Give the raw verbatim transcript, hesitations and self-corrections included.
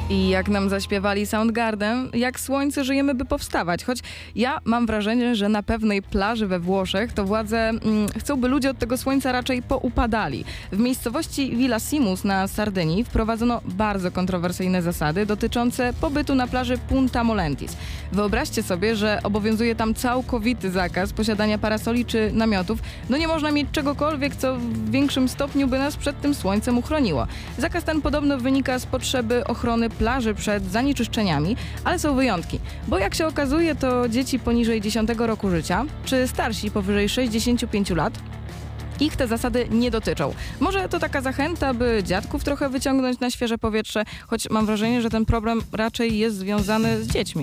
I jak nam zaśpiewali Soundgarden, jak słońce żyjemy, by powstawać. Choć ja mam wrażenie, że na pewnej plaży we Włoszech to władze mm, chcą, by ludzie od tego słońca raczej poupadali. W miejscowości Villa Simus na Sardynii wprowadzono bardzo kontrowersyjne zasady dotyczące pobytu na plaży Punta Molentis. Wyobraźcie sobie, że obowiązuje tam całkowity zakaz posiadania parasoli czy namiotów. No nie można mieć czegokolwiek, co w większym stopniu by nas przed tym słońcem uchroniło. Zakaz ten podobno wynika z potrzeby ochrony plaży przed zanieczyszczeniami, ale są wyjątki, bo jak się okazuje, to dzieci poniżej dziesiątego roku życia, czy starsi powyżej sześćdziesięciu pięciu lat, ich te zasady nie dotyczą. Może to taka zachęta, by dziadków trochę wyciągnąć na świeże powietrze, choć mam wrażenie, że ten problem raczej jest związany z dziećmi.